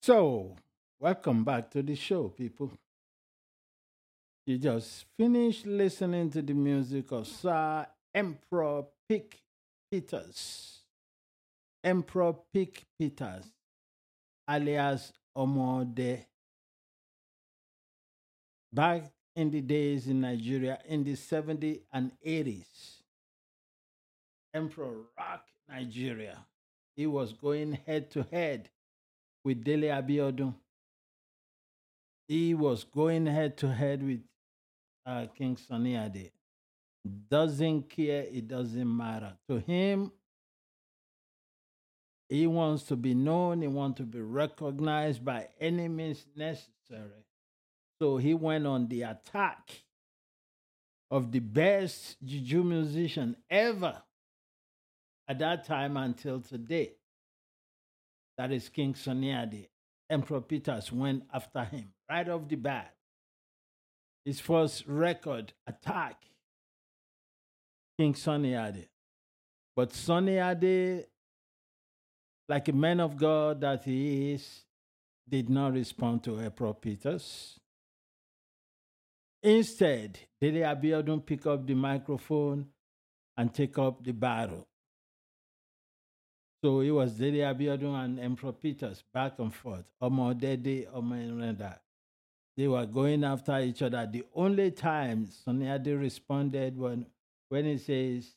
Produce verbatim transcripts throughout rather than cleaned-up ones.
So, welcome back to the show, people. You just finished listening to the music of Sir Emperor Pick Peters. Emperor Pick Peters, alias Omode. Back in the days in Nigeria, in the seventies and eighties, Emperor Rock Nigeria. He was going head to head with Dele Abiodun. He was going head to head with uh, King Sunny Ade. Doesn't care, it doesn't matter. To him, he wants to be known, he wants to be recognized by any means necessary. So he went on the attack of the best juju musician ever at that time until today. That is King Sunny Ade. Emperor Peters went after him right off the bat. His first record, Attack, King Sunny Ade. But Sunny Ade, like a man of God that he is, did not respond to Emperor Peters. Instead, Dele Abiodun pick up the microphone and take up the battle. So it was Dele Abiodun and Emperor Peters back and forth. Omo Dede, Omo Enrenda. They were going after each other. The only time Sunny Ade responded when, when he says,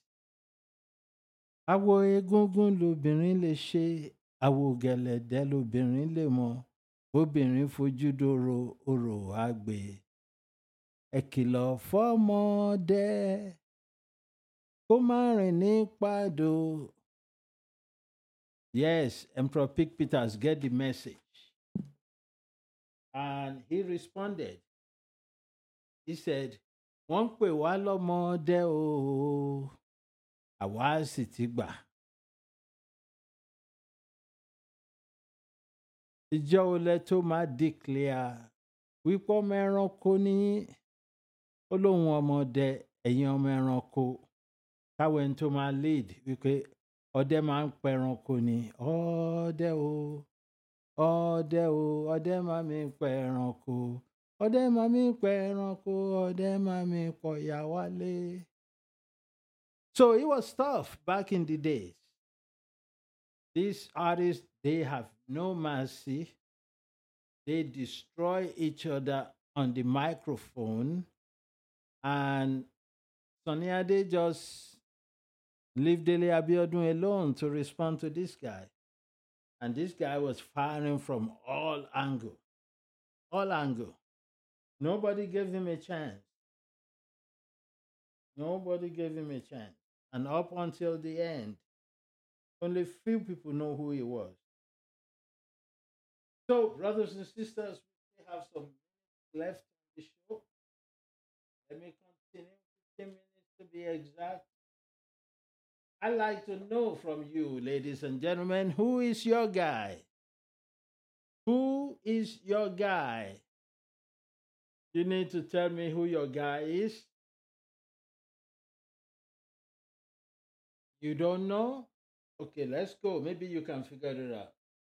Awo egungun lobìnrin lè ṣe, awo gẹ̀lẹ̀dẹ́ lobìnrin lè mọ, bóbìnrin fojú dòrò orò àgbè. Ẹ kìlọ̀ fọ́mọdé, kó má rìn ní pàdó. Yes, Emperor Pick Peters get the message. And he responded. He said, wọ́n ń pè wá lọ́mọdé o, àwa sì ti gbà. Ìjọ olè tó máa declare wípé ọmọ ẹranko ní olóhùn ọmọdé ẹ̀yin ọmọ ẹranko. Káwọn ẹni tó máa lead wípé ọdẹ máa ń pa ẹranko ní ọdẹ o, ọdẹ o, ọdẹ máa mi pa ẹranko, ọdẹ máa mi pa ẹranko, ọdẹ máa mi pọ̀ yà wálé. So it was tough back in the days. These artists, they have no mercy. They destroy each other on the microphone. And Sunny Ade just leave Dele Abiodun alone to respond to this guy. And this guy was firing from all angles. All angles. Nobody gave him a chance. Nobody gave him a chance. And up until the end, only few people know who he was. So, brothers and sisters, we have some minutes left on the show. Let me continue. fifteen minutes to be exact. I'd like to know from you, ladies and gentlemen, who is your guy? Who is your guy? You need to tell me who your guy is. You don't know? Okay, let's go. Maybe you can figure it out.